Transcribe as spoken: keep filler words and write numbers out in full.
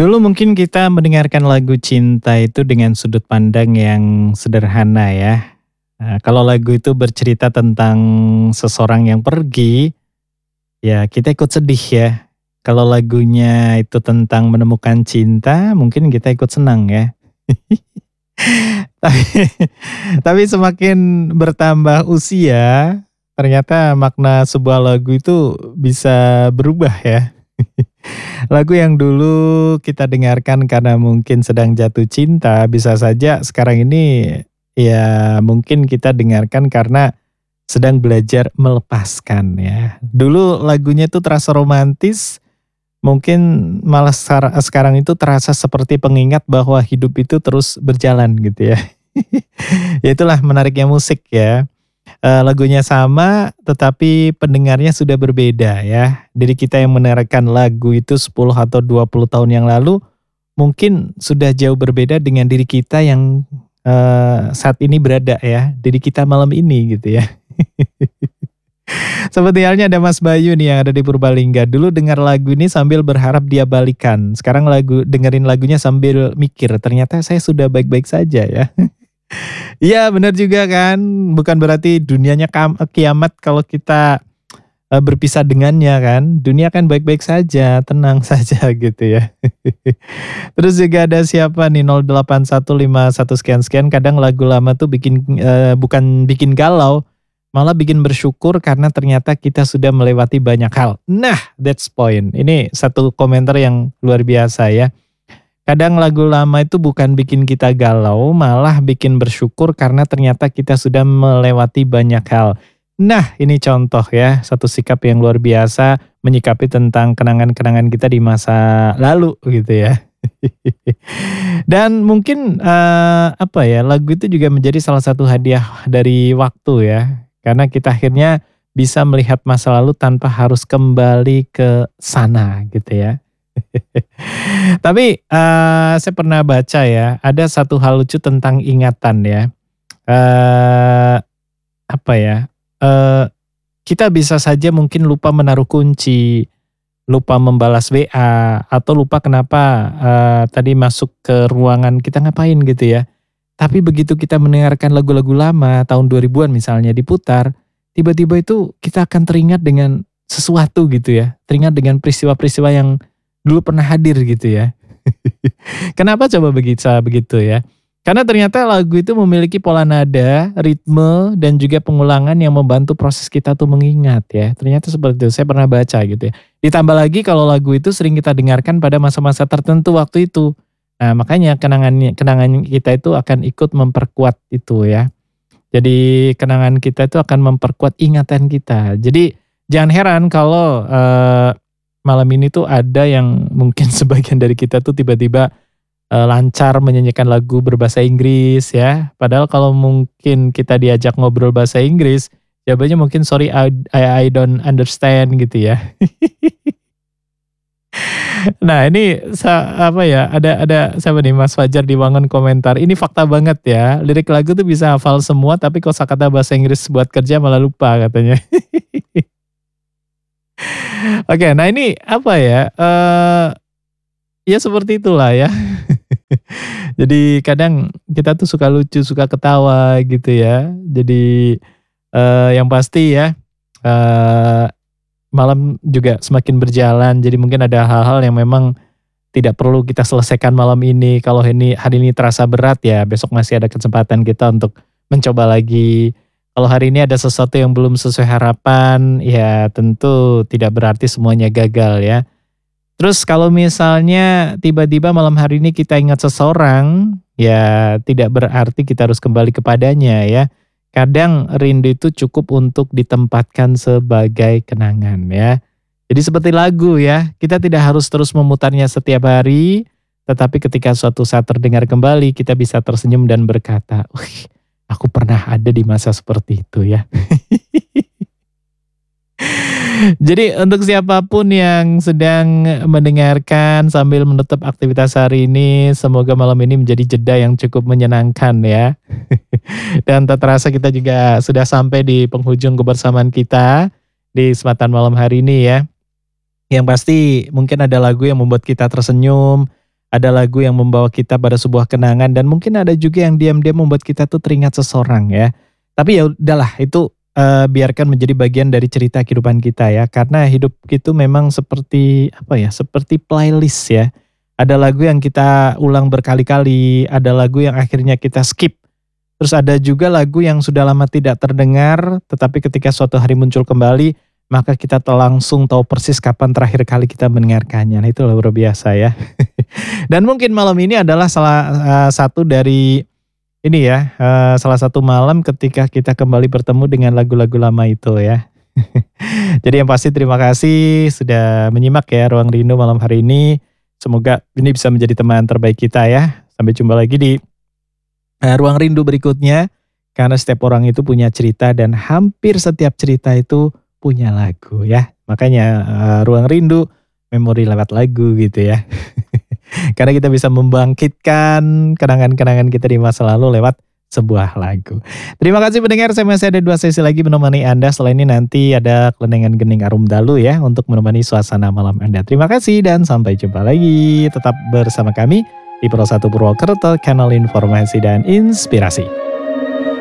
Dulu mungkin kita mendengarkan lagu cinta itu dengan sudut pandang yang sederhana ya. Eee, kalau lagu itu bercerita tentang seseorang yang pergi, ya kita ikut sedih ya. Kalau lagunya itu tentang menemukan cinta, mungkin kita ikut senang ya. Tapi tapi semakin bertambah usia, ternyata makna sebuah lagu itu bisa berubah ya. Lagu yang dulu kita dengarkan karena mungkin sedang jatuh cinta, bisa saja sekarang ini ya mungkin kita dengarkan karena sedang belajar melepaskan ya. Dulu lagunya itu terasa romantis, mungkin malah sar- sekarang itu terasa seperti pengingat bahwa hidup itu terus berjalan gitu ya. Ya itulah menariknya musik ya. Eee, lagunya sama, tetapi pendengarnya sudah berbeda ya. Diri kita yang mendengarkan lagu itu sepuluh atau dua puluh tahun yang lalu, mungkin sudah jauh berbeda dengan diri kita yang, eee, saat ini berada ya, diri kita malam ini gitu ya. Seperti halnya ada Mas Bayu nih yang ada di Purbalingga, dulu dengar lagu ini sambil berharap dia balikan, sekarang lagu dengerin lagunya sambil mikir, ternyata saya sudah baik-baik saja ya. Iya benar juga kan, bukan berarti dunianya kam kiamat kalau kita, eee, berpisah dengannya kan, dunia kan baik-baik saja, tenang saja gitu ya. Terus juga ada siapa nih nol delapan satu lima satu sekian sekian, kadang lagu lama tuh bikin, eee, bukan bikin galau, malah bikin bersyukur karena ternyata kita sudah melewati banyak hal. Nah, that's point. Ini satu komentar yang luar biasa ya. Kadang lagu lama itu bukan bikin kita galau, malah bikin bersyukur karena ternyata kita sudah melewati banyak hal. Nah, ini contoh ya, satu sikap yang luar biasa menyikapi tentang kenangan-kenangan kita di masa lalu gitu ya. Dan mungkin eh, apa ya, lagu itu juga menjadi salah satu hadiah dari waktu ya. Karena kita akhirnya bisa melihat masa lalu tanpa harus kembali ke sana gitu ya. Tapi, eee, saya pernah baca ya, ada satu hal lucu tentang ingatan ya, eee, apa ya, eee, kita bisa saja mungkin lupa menaruh kunci, lupa membalas W A, atau lupa kenapa, eee, tadi masuk ke ruangan kita ngapain gitu ya. Tapi begitu kita mendengarkan lagu-lagu lama tahun dua ribuan misalnya diputar, tiba-tiba itu kita akan teringat dengan sesuatu gitu ya, teringat dengan peristiwa-peristiwa yang dulu pernah hadir gitu ya. Kenapa coba begitu begitu ya? Karena ternyata lagu itu memiliki pola nada, ritme, dan juga pengulangan yang membantu proses kita tuh mengingat ya. Ternyata seperti itu, saya pernah baca gitu ya. Ditambah lagi kalau lagu itu sering kita dengarkan pada masa-masa tertentu waktu itu. Nah makanya kenangannya kenangan kita itu akan ikut memperkuat itu ya. Jadi kenangan kita itu akan memperkuat ingatan kita. Jadi jangan heran kalau eh, malam ini tuh ada yang mungkin sebagian dari kita tuh tiba-tiba eee, lancar menyanyikan lagu berbahasa Inggris ya. Padahal kalau mungkin kita diajak ngobrol bahasa Inggris, jawabannya mungkin sorry I I I don't understand gitu ya. Nah ini sa apa ya, ada ada siapa nih Mas Fajar di Wangun komentar, "Ini fakta banget ya, lirik lagu tuh bisa hafal semua tapi kosakata bahasa Inggris buat kerja malah lupa," katanya. Oke, nah ini apa ya, eee, ya seperti itulah ya. Jadi kadang kita tuh suka lucu, suka ketawa gitu ya. Jadi, eee, yang pasti ya, eee, malam juga semakin berjalan, jadi mungkin ada hal-hal yang memang tidak perlu kita selesaikan malam ini. Kalau ini hari ini terasa berat ya, besok masih ada kesempatan kita untuk mencoba lagi. Kalau hari ini ada sesuatu yang belum sesuai harapan, ya tentu tidak berarti semuanya gagal ya. Terus kalau misalnya tiba-tiba malam hari ini kita ingat seseorang, ya tidak berarti kita harus kembali kepadanya ya. Kadang rindu itu cukup untuk ditempatkan sebagai kenangan ya. Jadi seperti lagu ya, kita tidak harus terus memutarnya setiap hari, tetapi ketika suatu saat terdengar kembali, kita bisa tersenyum dan berkata, "Wih, aku pernah ada di masa seperti itu ya." Jadi untuk siapapun yang sedang mendengarkan sambil menutup aktivitas hari ini, semoga malam ini menjadi jeda yang cukup menyenangkan ya. Dan tak terasa kita juga sudah sampai di penghujung kebersamaan kita di kesempatan malam hari ini ya. Yang pasti mungkin ada lagu yang membuat kita tersenyum, ada lagu yang membawa kita pada sebuah kenangan, dan mungkin ada juga yang diam-diam membuat kita tuh teringat seseorang ya. Tapi ya udahlah, itu eh, biarkan menjadi bagian dari cerita kehidupan kita ya. Karena hidup itu memang seperti apa ya? Seperti playlist ya. Ada lagu yang kita ulang berkali-kali, ada lagu yang akhirnya kita skip. Terus ada juga lagu yang sudah lama tidak terdengar, tetapi ketika suatu hari muncul kembali, maka kita tuh langsung tahu persis kapan terakhir kali kita mendengarkannya. Nah, itu luar biasa ya. Dan mungkin malam ini adalah salah uh, satu dari ini ya, uh, salah satu malam ketika kita kembali bertemu dengan lagu-lagu lama itu ya. Jadi yang pasti terima kasih sudah menyimak ya Ruang Rindu malam hari ini. Semoga ini bisa menjadi teman terbaik kita ya. Sampai jumpa lagi di uh, Ruang Rindu berikutnya. Karena setiap orang itu punya cerita dan hampir setiap cerita itu punya lagu ya. Makanya uh, Ruang Rindu, memori lewat lagu gitu ya. Karena kita bisa membangkitkan kenangan-kenangan kita di masa lalu lewat sebuah lagu. Terima kasih pendengar, saya masih ada dua sesi lagi menemani Anda. Setelah ini nanti ada kelenengan gening arum dalu ya untuk menemani suasana malam Anda. Terima kasih dan sampai jumpa lagi. Tetap bersama kami di Pro satu Purwokerto, kanal informasi dan inspirasi.